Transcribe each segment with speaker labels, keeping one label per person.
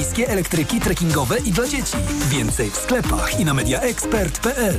Speaker 1: miejskie elektryki trekkingowe i dla dzieci. Więcej w sklepach i na mediaexpert.pl.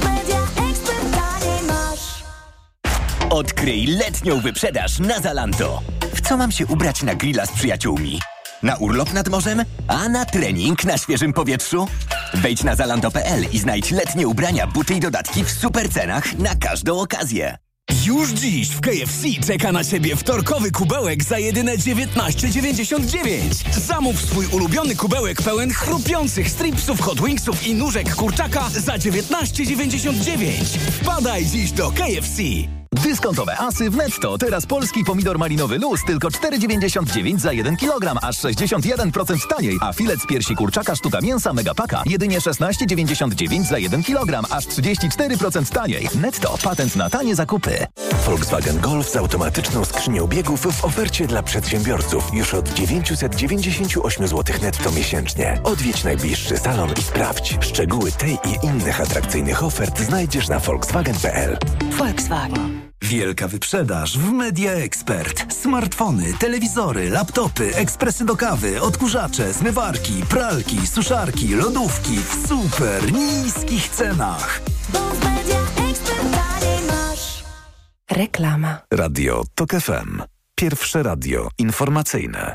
Speaker 2: Odkryj letnią wyprzedaż na Zalando. W co mam się ubrać na grilla z przyjaciółmi? Na urlop nad morzem? A na trening na świeżym powietrzu? Wejdź na zalando.pl i znajdź letnie ubrania, buty i dodatki w super cenach na każdą okazję.
Speaker 1: Już dziś w KFC czeka na Ciebie wtorkowy kubełek za jedyne 19,99. Zamów swój ulubiony kubełek pełen chrupiących stripsów, hot wingsów i nóżek kurczaka za 19,99. Wpadaj dziś do KFC.
Speaker 3: Dyskontowe asy w Netto. Teraz polski pomidor malinowy luz tylko 4,99 za 1 kg, aż 61% taniej. A filet z piersi kurczaka sztuka mięsa Megapaka jedynie 16,99 za 1 kg, aż 34% taniej. Netto. Patent na tanie zakupy.
Speaker 4: Volkswagen Golf z automatyczną skrzynią biegów w ofercie dla przedsiębiorców już od 998 zł netto miesięcznie. Odwiedź najbliższy salon i sprawdź. Szczegóły tej i innych atrakcyjnych ofert znajdziesz na volkswagen.pl.
Speaker 5: Volkswagen.
Speaker 1: Wielka wyprzedaż w Media Expert. Smartfony, telewizory, laptopy, ekspresy do kawy, odkurzacze, zmywarki, pralki, suszarki, lodówki w super niskich cenach.
Speaker 5: Bo w Media Expert taniej masz.
Speaker 6: Reklama.
Speaker 4: Radio TOK FM. Pierwsze radio informacyjne.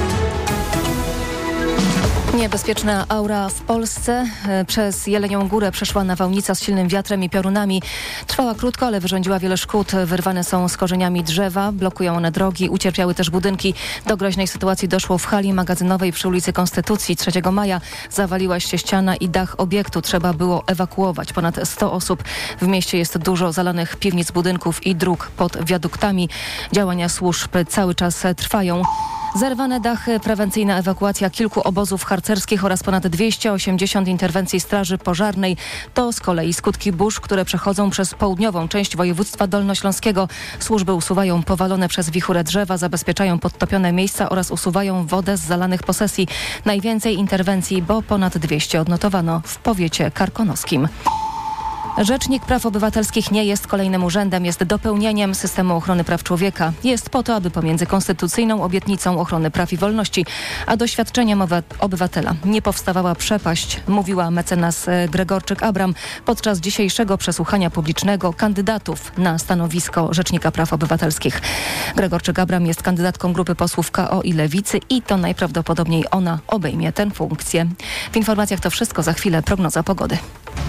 Speaker 6: Niebezpieczna aura w Polsce. Przez Jelenią Górę przeszła nawałnica z silnym wiatrem i piorunami. Trwała krótko, ale wyrządziła wiele szkód. Wyrwane są z korzeniami drzewa, blokują one drogi, ucierpiały też budynki. Do groźnej sytuacji doszło w hali magazynowej przy ulicy Konstytucji. 3 maja zawaliła się ściana i dach obiektu. Trzeba było ewakuować ponad 100 osób. W mieście jest dużo zalanych piwnic, budynków i dróg pod wiaduktami. Działania służb cały czas trwają. Zerwane dachy, prewencyjna ewakuacja kilku obozów harcerskich oraz ponad 280 interwencji straży pożarnej. To z kolei skutki burz, które przechodzą przez południową część województwa dolnośląskiego. Służby usuwają powalone przez wichurę drzewa, zabezpieczają podtopione miejsca oraz usuwają wodę z zalanych posesji. Najwięcej interwencji, bo ponad 200 odnotowano w powiecie karkonoskim. Rzecznik Praw Obywatelskich nie jest kolejnym urzędem, jest dopełnieniem systemu ochrony praw człowieka. Jest po to, aby pomiędzy konstytucyjną obietnicą ochrony praw i wolności, a doświadczeniem obywatela nie powstawała przepaść, mówiła mecenas Gregorczyk-Abram podczas dzisiejszego przesłuchania publicznego kandydatów na stanowisko Rzecznika Praw Obywatelskich. Gregorczyk-Abram jest kandydatką grupy posłów KO i Lewicy i to najprawdopodobniej ona obejmie tę funkcję. W informacjach to wszystko, za chwilę prognoza pogody.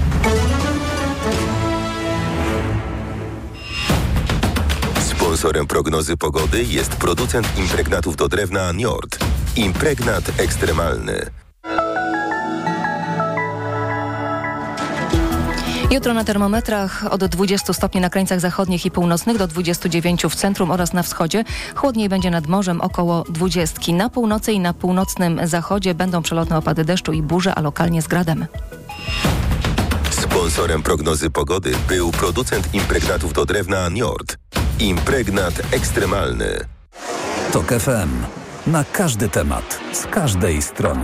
Speaker 7: Sponsorem prognozy pogody jest producent impregnatów do drewna Njord. Impregnat ekstremalny.
Speaker 6: Jutro na termometrach od 20 stopni na krańcach zachodnich i północnych do 29 w centrum oraz na wschodzie. Chłodniej będzie nad morzem, około 20. Na północy i na północnym zachodzie będą przelotne opady deszczu i burze, a lokalnie z gradem.
Speaker 7: Sponsorem prognozy pogody był producent impregnatów do drewna Njord. Impregnat ekstremalny.
Speaker 1: TOK FM. Na każdy temat, z każdej strony.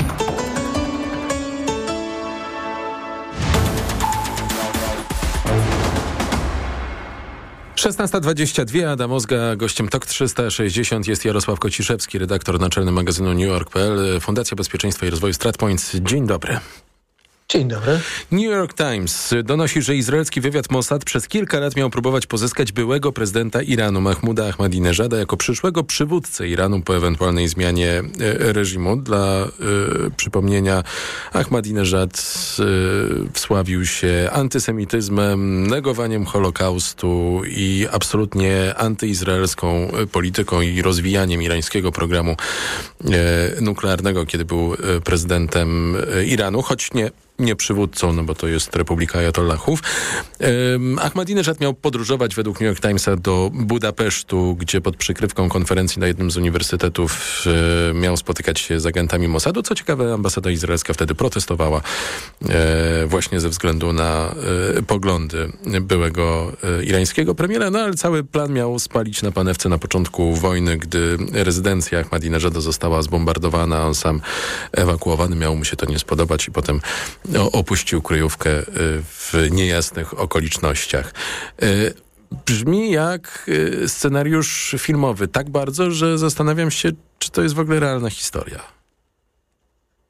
Speaker 8: Szesnasta 22, Adam Ozga, gościem TOK 360 jest Jarosław Kociszewski, redaktor naczelny magazynu NewYork.pl, Fundacja Bezpieczeństwa i Rozwoju StratPoint. Dzień dobry.
Speaker 9: Dzień dobry.
Speaker 8: New York Times donosi, że izraelski wywiad Mossad przez kilka lat miał próbować pozyskać byłego prezydenta Iranu Mahmouda Ahmadinejada jako przyszłego przywódcę Iranu po ewentualnej zmianie reżimu. Dla przypomnienia, Ahmadinejad wsławił się antysemityzmem, negowaniem Holokaustu i absolutnie antyizraelską polityką i rozwijaniem irańskiego programu nuklearnego, kiedy był prezydentem Iranu, choć nie przywódcą, no bo to jest Republika Ajatollahów. Ahmadinejad miał podróżować według New York Timesa do Budapesztu, gdzie pod przykrywką konferencji na jednym z uniwersytetów miał spotykać się z agentami Mossadu. Co ciekawe, ambasada izraelska wtedy protestowała właśnie ze względu na poglądy byłego irańskiego premiera, no ale cały plan miał spalić na panewce na początku wojny, gdy rezydencja Ahmadinejada została zbombardowana, on sam ewakuowany, miało mu się to nie spodobać i potem opuścił kryjówkę w niejasnych okolicznościach. Brzmi jak scenariusz filmowy tak bardzo, że zastanawiam się, czy to jest w ogóle realna historia.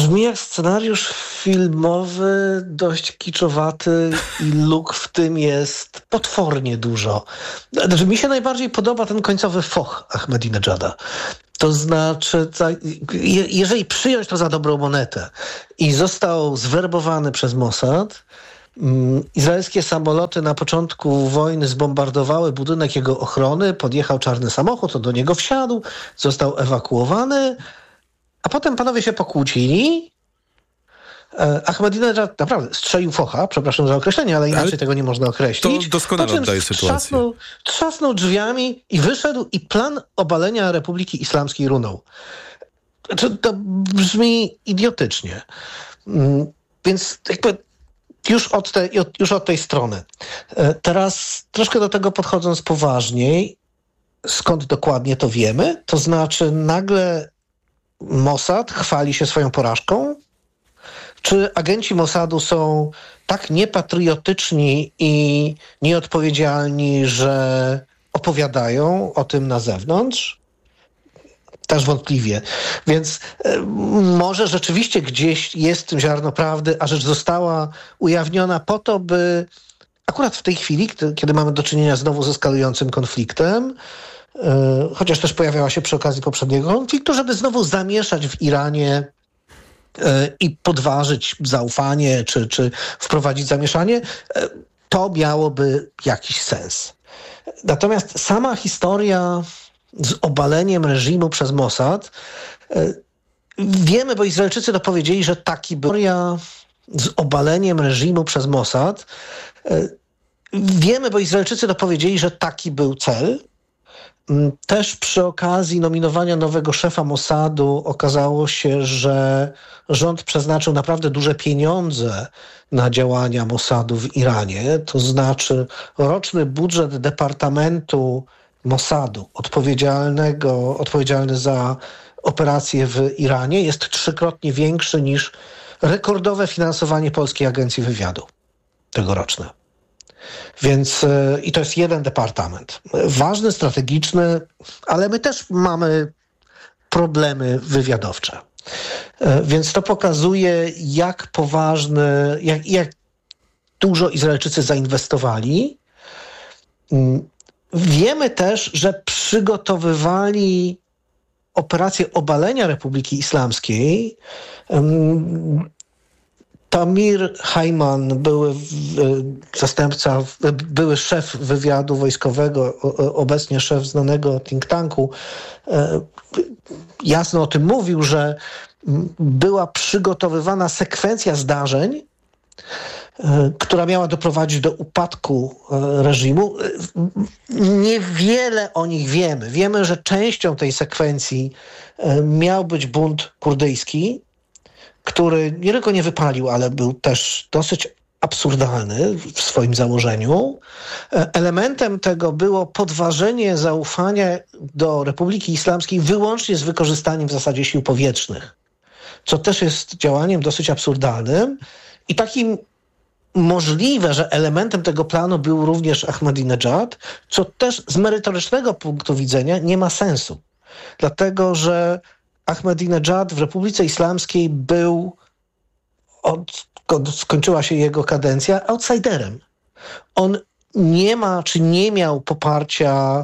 Speaker 9: Brzmi jak scenariusz filmowy, dość kiczowaty i luk w tym jest potwornie dużo. Znaczy, mi się najbardziej podoba ten końcowy foch Ahmadinejada. To znaczy, jeżeli przyjąć to za dobrą monetę i został zwerbowany przez Mossad, izraelskie samoloty na początku wojny zbombardowały budynek jego ochrony, podjechał czarny samochód, on do niego wsiadł, został ewakuowany, a potem panowie się pokłócili. Ahmadinejad naprawdę strzelił focha, przepraszam za określenie, ale inaczej tego nie można określić.
Speaker 8: To doskonale oddaje sytuację.
Speaker 9: Trzasnął drzwiami i wyszedł i plan obalenia Republiki Islamskiej runął. To brzmi idiotycznie. Więc jakby już od tej strony. Teraz troszkę do tego podchodząc poważniej, skąd dokładnie to wiemy, to znaczy nagle Mossad chwali się swoją porażką? Czy agenci Mossadu są tak niepatriotyczni i nieodpowiedzialni, że opowiadają o tym na zewnątrz? Też wątpliwie. Więc może rzeczywiście gdzieś jest w tym ziarno prawdy, a rzecz została ujawniona po to, by akurat w tej chwili, kiedy mamy do czynienia znowu z eskalującym konfliktem, chociaż też pojawiała się przy okazji poprzedniego konfliktu, żeby znowu zamieszać w Iranie i podważyć zaufanie, czy wprowadzić zamieszanie, to miałoby jakiś sens. Natomiast sama historia z obaleniem reżimu przez Mossad, wiemy, bo Izraelczycy dopowiedzieli, że taki był. Z obaleniem reżimu przez Mossad, wiemy, bo Izraelczycy dopowiedzieli, że taki był cel. Też przy okazji nominowania nowego szefa Mossadu okazało się, że rząd przeznaczył naprawdę duże pieniądze na działania Mossadu w Iranie. To znaczy roczny budżet Departamentu Mossadu odpowiedzialny za operacje w Iranie jest 3-krotnie większy niż rekordowe finansowanie Polskiej Agencji Wywiadu tegoroczne. Więc i to jest jeden departament. Ważny, strategiczny, ale my też mamy problemy wywiadowcze. Więc to pokazuje, jak poważny, jak dużo Izraelczycy zainwestowali. Wiemy też, że przygotowywali operację obalenia Republiki Islamskiej. Tamir Hajman, były szef wywiadu wojskowego, obecnie szef znanego think tanku, jasno o tym mówił, że była przygotowywana sekwencja zdarzeń, która miała doprowadzić do upadku reżimu. Niewiele o nich wiemy. Wiemy, że częścią tej sekwencji miał być bunt kurdyjski, który nie tylko nie wypalił, ale był też dosyć absurdalny w swoim założeniu. Elementem tego było podważenie zaufania do Republiki Islamskiej wyłącznie z wykorzystaniem w zasadzie sił powietrznych, co też jest działaniem dosyć absurdalnym i takim możliwe, że elementem tego planu był również Ahmadinejad, co też z merytorycznego punktu widzenia nie ma sensu. Dlatego, że Ahmadinejad w Republice Islamskiej był, odkąd skończyła się jego kadencja, outsiderem. On nie ma, czy nie miał poparcia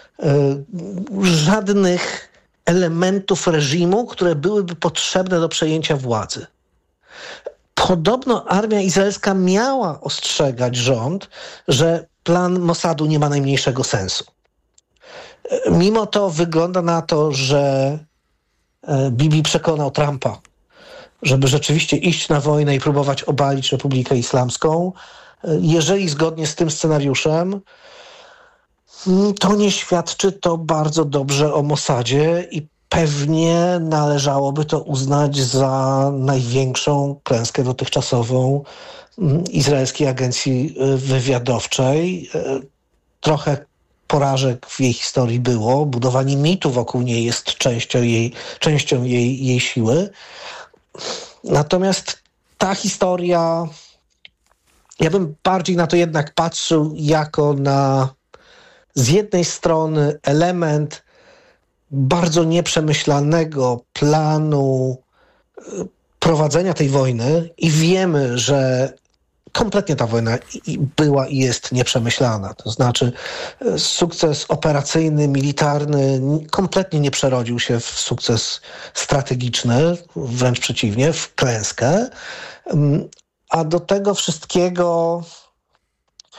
Speaker 9: żadnych elementów reżimu, które byłyby potrzebne do przejęcia władzy. Podobno armia izraelska miała ostrzegać rząd, że plan Mossadu nie ma najmniejszego sensu. Mimo to wygląda na to, że Bibi przekonał Trumpa, żeby rzeczywiście iść na wojnę i próbować obalić Republikę Islamską. Jeżeli zgodnie z tym scenariuszem, to nie świadczy to bardzo dobrze o Mossadzie i pewnie należałoby to uznać za największą klęskę dotychczasową izraelskiej agencji wywiadowczej. Trochę porażek w jej historii było. Budowanie mitu wokół niej jest częścią jej siły. Natomiast ta historia, ja bym bardziej na to jednak patrzył jako na z jednej strony element bardzo nieprzemyślanego planu prowadzenia tej wojny i wiemy, że kompletnie ta wojna była i jest nieprzemyślana. To znaczy sukces operacyjny, militarny kompletnie nie przerodził się w sukces strategiczny, wręcz przeciwnie, w klęskę. A do tego wszystkiego